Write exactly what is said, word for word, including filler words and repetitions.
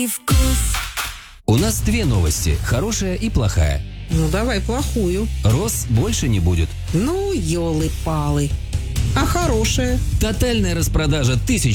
У нас две новости, хорошая и плохая. Ну, давай плохую. Роз больше не будет. Ну, елы-палы. А хорошая? Тотальная распродажа тысяч